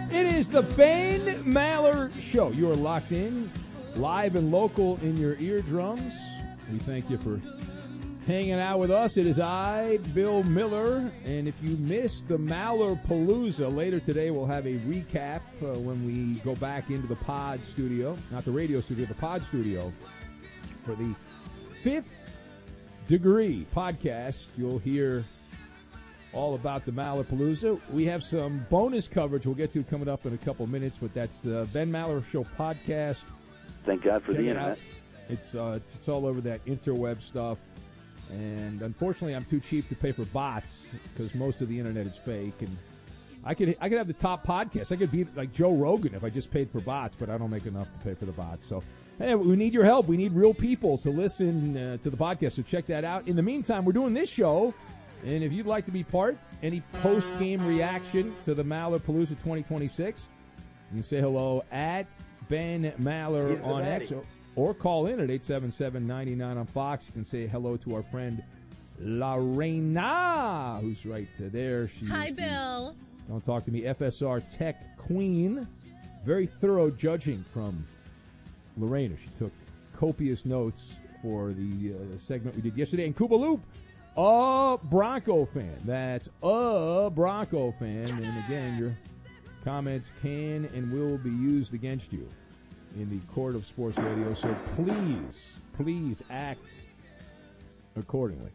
It is the Ben Maller Show. You are locked in, live and local in your eardrums. We thank you for hanging out with us. It is I, Bill Miller, and if you missed the Maller Palooza, later today we'll have a recap when we go back into the pod studio, not the radio studio, the pod studio, for the Fifth Degree podcast. You'll hear all about the Maller Palooza. We have some bonus coverage we'll get to coming up in a couple minutes, but that's the Ben Maller Show podcast. Thank God for the internet. It's all over that interweb stuff, and unfortunately, I'm too cheap to pay for bots because most of the internet is fake. And I could have the top podcast. I could be like Joe Rogan if I just paid for bots, but I don't make enough to pay for the bots. So, hey, we need your help. We need real people to listen to the podcast. So check that out. In the meantime, we're doing this show. And if you'd like to be part, any post-game reaction to the Maller Palooza 2026, you can say hello at Ben Maller on X or call in at 877-99 on Fox. You can say hello to our friend La Reina, who's right there. Hi, Bill. Don't talk to me. FSR Tech Queen. Very thorough judging from Lorena. She took copious notes for the segment we did yesterday. And Kuba Loop, a Bronco fan. That's a Bronco fan. And again, your comments can and will be used against you in the court of sports radio. So please act accordingly.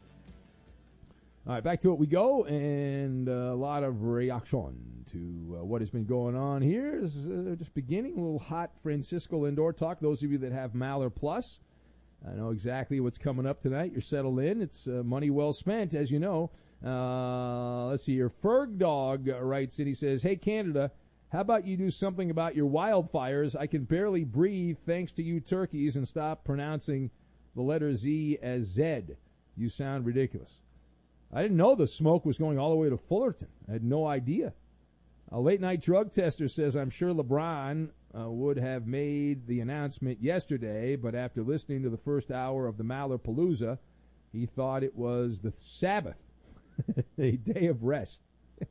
All right, back to it we go. And a lot of reaction to what has been going on here. This is just beginning. A little hot Francisco Lindor talk. Those of you that have Maller Plus, I know exactly what's coming up tonight. You're settled in. It's money well spent, as you know. Let's see here. Ferg Dog writes in. He says, "Hey, Canada, how about you do something about your wildfires? I can barely breathe thanks to you turkeys, and stop pronouncing the letter Z as Zed. You sound ridiculous." I didn't know the smoke was going all the way to Fullerton. I had no idea. A late-night drug tester says, "I'm sure LeBron would have made the announcement yesterday, but after listening to the first hour of the Maller Palooza, he thought it was the Sabbath, a day of rest."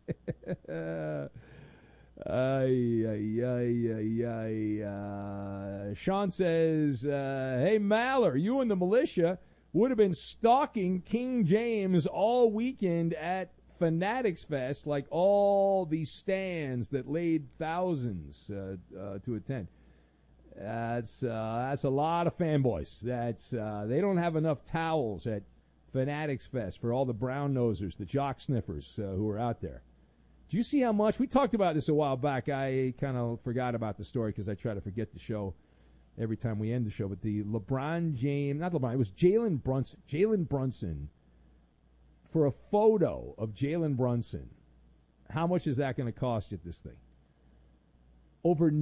Sean says, "Hey, Maller, you and the militia would have been stalking King James all weekend at Fanatics Fest, like all these stands that laid thousands to attend." That's a lot of fanboys. They don't have enough towels at Fanatics Fest for all the brown nosers, the jock sniffers who are out there. Do you see how much? We talked about this a while back. I kind of forgot about the story because I try to forget the show every time we end the show. But the LeBron James, not LeBron, it was Jalen Brunson. Jalen Brunson. For a photo of Jalen Brunson, how much is that going to cost you at this thing? Over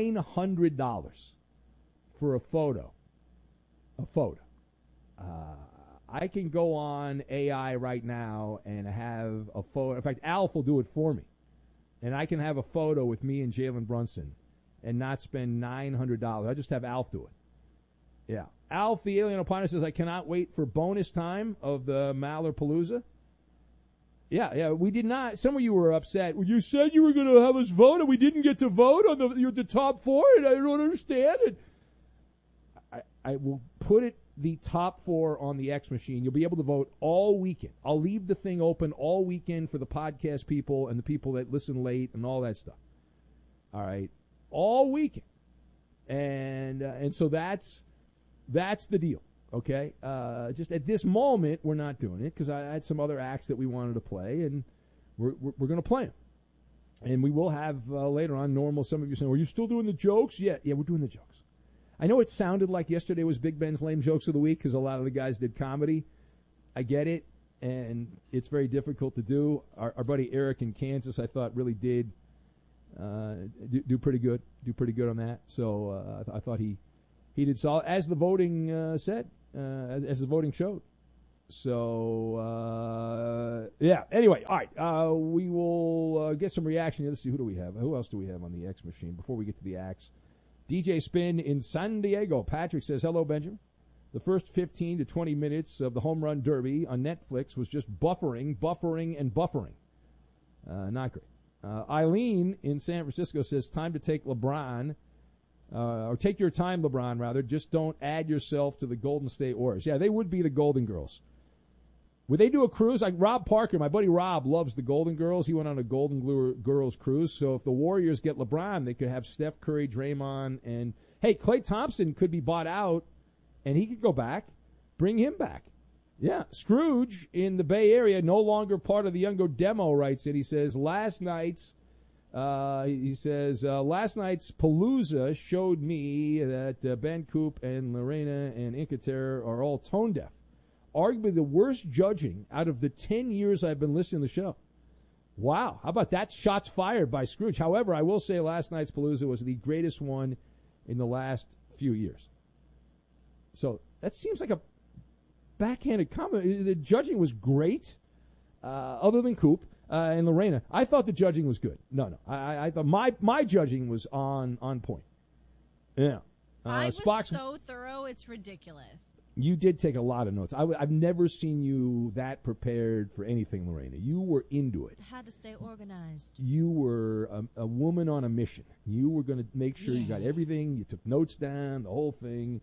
$900 for a photo. A photo. I can go on AI right now and have a photo. In fact, Alf will do it for me. And I can have a photo with me and Jalen Brunson and not spend $900. I just have Alf do it. Yeah. Alf, the Alien Opiner, says, "I cannot wait for bonus time of the Maller Palooza." Yeah, we did not. Some of you were upset. Well, you said you were going to have us vote, and we didn't get to vote on the top four, and I don't understand it. I will put the top four on the X machine. You'll be able to vote all weekend. I'll leave the thing open all weekend for the podcast people and the people that listen late and all that stuff. All right, all weekend, and so that's the deal. Okay, just at this moment we're not doing it because I had some other acts that we wanted to play, and we're going to play them, and we will have later on normal. Some of you saying, "Are you still doing the jokes?" Yeah, we're doing the jokes. I know it sounded like yesterday was Big Ben's Lame Jokes of the Week because a lot of the guys did comedy. I get it, and it's very difficult to do. Our buddy Eric in Kansas, I thought, really did do pretty good. Do pretty good on that. So I thought he did solid, as the voting said, as the voting showed. So yeah. Anyway, all right. We will get some reaction. Let's see. Who do we have? Who else do we have on the X machine before we get to the acts? DJ Spin in San Diego. Patrick says, "Hello, Benjamin. The first 15 to 20 minutes of the Home Run Derby on Netflix was just buffering. Not great. Eileen in San Francisco says, time to take LeBron, or take your time, LeBron, rather. Just don't add yourself to the Golden State Warriors. Yeah, they would be the Golden Girls. Would they do a cruise? Like Rob Parker, my buddy Rob, loves the Golden Girls. He went on a Golden Girls cruise. So if the Warriors get LeBron, they could have Steph Curry, Draymond, and, hey, Klay Thompson could be bought out, and he could go back. Bring him back. Yeah, Scrooge in the Bay Area, no longer part of the Younger Demo, writes it. He says, last night's Palooza showed me that Ben Coop and Lorena and Incater are all tone deaf. Arguably the worst judging out of the 10 years I've been listening to the show. Wow, how about that? Shots fired by Scrooge. However, I will say last night's Palooza was the greatest one in the last few years. So that seems like a backhanded comment. The judging was great, other than Coop and Lorena. I thought the judging was good. No. I thought my judging was on point. Yeah. I was so thorough, it's ridiculous. You did take a lot of notes. I've never seen you that prepared for anything, Lorena. You were into it. I had to stay organized. You were a woman on a mission. You were going to make sure you got everything. You took notes down, the whole thing,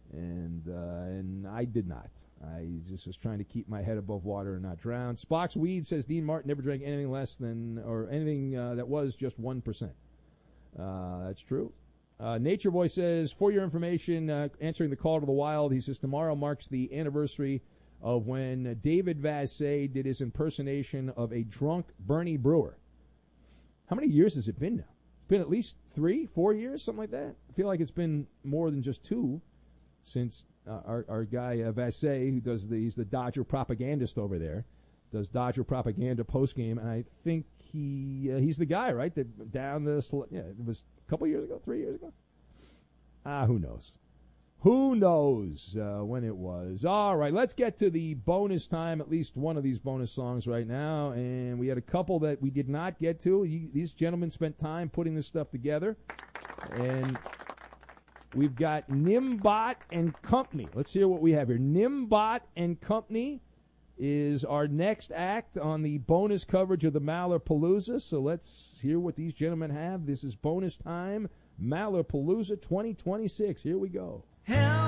and I did not. I just was trying to keep my head above water and not drown. Spock's Weed says Dean Martin never drank anything less than, or anything that was just 1%. That's true. Nature Boy says, for your information, answering the call to the wild, he says tomorrow marks the anniversary of when David Vassay did his impersonation of a drunk Bernie Brewer. How many years has it been now? It's been at least 3, 4 years, something like that. I feel like it's been more than just 2 since our guy Vassay, who he's the Dodger propagandist over there, does Dodger propaganda postgame, and I think he's the guy, right? That down it was a couple years ago, 3 years ago. Who knows? Who knows when it was? All right, let's get to the bonus time, at least one of these bonus songs right now, and we had a couple that we did not get to. These gentlemen spent time putting this stuff together, and we've got Nimbot and Company. Let's hear what we have here. Nimbot and Company is our next act on the bonus coverage of the Maller Palooza. So let's hear what these gentlemen have. This is bonus time, Maller Palooza 2026. Here we go.